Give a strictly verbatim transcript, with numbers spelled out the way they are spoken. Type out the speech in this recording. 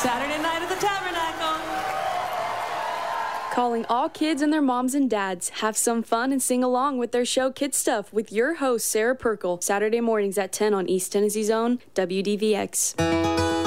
Saturday night at the Tabernacle. Calling all kids and their moms and dads. Have some fun and sing along with their show Kid Stuff with your host, Sarah Perkle. Saturday mornings at ten on East Tennessee Zone, W D V X.